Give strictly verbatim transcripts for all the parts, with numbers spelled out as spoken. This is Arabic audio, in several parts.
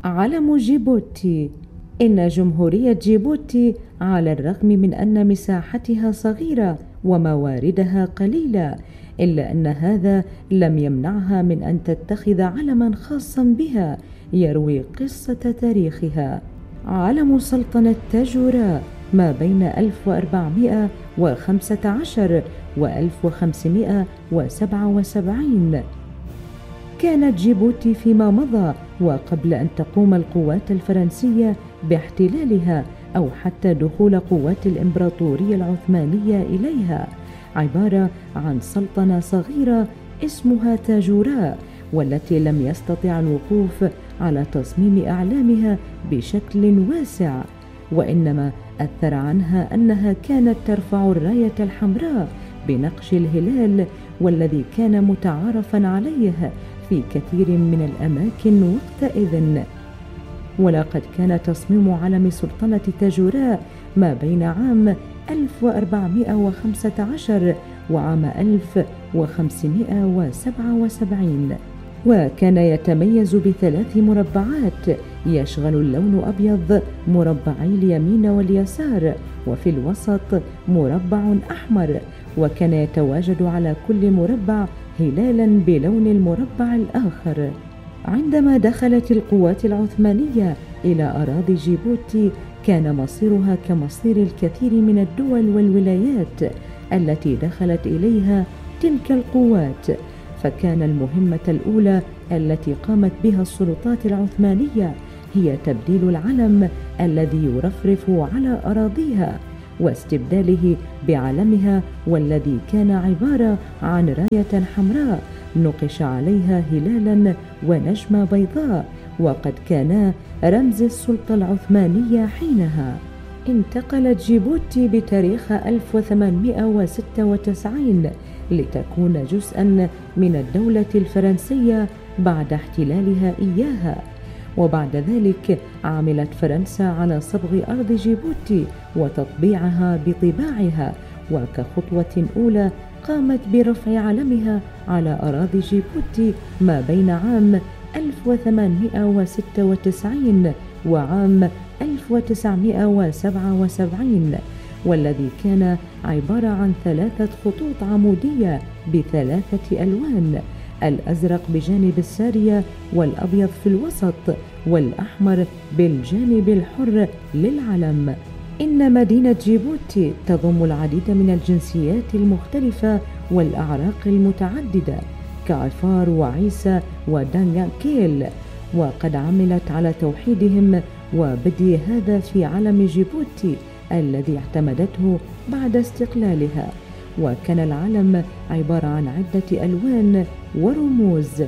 علم جيبوتي. إن جمهورية جيبوتي على الرغم من أن مساحتها صغيرة ومواردها قليلة، إلا أن هذا لم يمنعها من أن تتخذ علما خاصا بها يروي قصة تاريخها. علم سلطنة تاجوراء ما بين ألف وأربعمائة وخمسة عشر و ألف وخمسمائة وسبعة وسبعين. كانت جيبوتي فيما مضى وقبل أن تقوم القوات الفرنسية باحتلالها أو حتى دخول قوات الإمبراطورية العثمانية إليها عبارة عن سلطنة صغيرة اسمها تاجوراء، والتي لم يستطع الوقوف على تصميم أعلامها بشكل واسع، وإنما أثر عنها أنها كانت ترفع الراية الحمراء بنقش الهلال، والذي كان متعارفا عليه في كثير من الأماكن وقتئذ. ولقد كان تصميم علم سلطنة تاجوراء ما بين عام ألف وأربعمائة وخمسة عشر وعام ألف وخمسمائة وسبعة وسبعين، وكان يتميز بثلاث مربعات يشغل اللون أبيض مربعي اليمين واليسار، وفي الوسط مربع أحمر، وكان يتواجد على كل مربع هلالا بلون المربع الآخر. عندما دخلت القوات العثمانية إلى أراضي جيبوتي كان مصيرها كمصير الكثير من الدول والولايات التي دخلت إليها تلك القوات، فكان المهمة الأولى التي قامت بها السلطات العثمانية هي تبديل العلم الذي يرفرف على أراضيها واستبداله بعلمها، والذي كان عبارة عن راية حمراء نقش عليها هلالا ونجمة بيضاء، وقد كانا رمز السلطة العثمانية حينها. انتقلت جيبوتي بتاريخ ألف وثمانمائة وستة وتسعين لتكون جزءا من الدولة الفرنسية بعد احتلالها إياها، وبعد ذلك عملت فرنسا على صبغ أرض جيبوتي وتطبيعها بطباعها، وكخطوة أولى قامت برفع علمها على أراضي جيبوتي ما بين عام ألف وثمانمائة وستة وتسعين وعام ألف وتسعمائة وسبعة وسبعين، والذي كان عبارة عن ثلاثة خطوط عمودية بثلاثة ألوان: الأزرق بجانب السارية، والأبيض في الوسط، والأحمر بالجانب الحر للعلم. إن مدينة جيبوتي تضم العديد من الجنسيات المختلفة والأعراق المتعددة كعفار وعيسى ودانغاكيل، وقد عملت على توحيدهم وبدي هذا في علم جيبوتي الذي اعتمدته بعد استقلالها. وكان العلم عبارة عن عدة ألوان ورموز،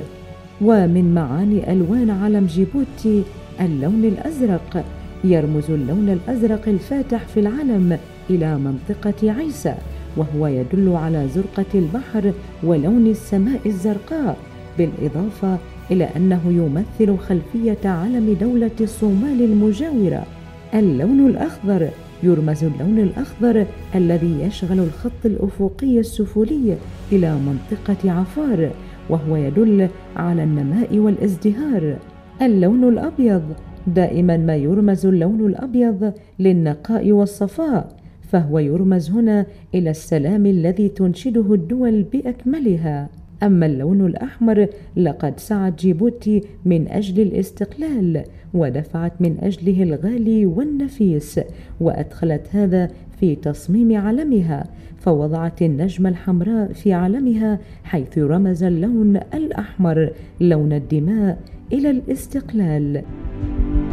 ومن معاني ألوان علم جيبوتي اللون الأزرق، يرمز اللون الأزرق الفاتح في العلم إلى منطقة عيسى، وهو يدل على زرقة البحر ولون السماء الزرقاء، بالإضافة إلى أنه يمثل خلفية علم دولة الصومال المجاورة. اللون الأخضر يرمز اللون الأخضر الذي يشغل الخط الأفقي السفلي إلى منطقة عفار، وهو يدل على النماء والازدهار. اللون الأبيض دائما ما يرمز اللون الأبيض للنقاء والصفاء، فهو يرمز هنا إلى السلام الذي تنشده الدول بأكملها. أما اللون الأحمر لقد سعت جيبوتي من أجل الاستقلال ودفعت من أجله الغالي والنفيس، وأدخلت هذا في تصميم علمها، فوضعت النجمة الحمراء في علمها حيث رمز اللون الأحمر لون الدماء إلى الاستقلال.